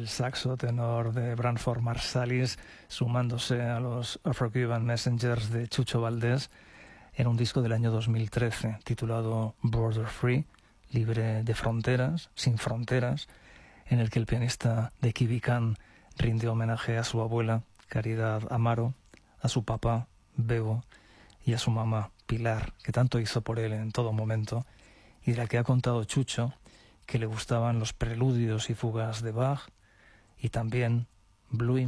el saxo tenor de Branford Marsalis, sumándose a los Unforgiven Messengers de Chucho Valdés, en un disco del año 2013 titulado Border Free, libre de fronteras, sin fronteras, en el que el pianista de Kibi Kan rinde homenaje a su abuela, Caridad Amaro, a su papá, Bebo, y a su mamá, Pilar, que tanto hizo por él en todo momento, y de la que ha contado Chucho que le gustaban los preludios y fugas de Bach y también Blue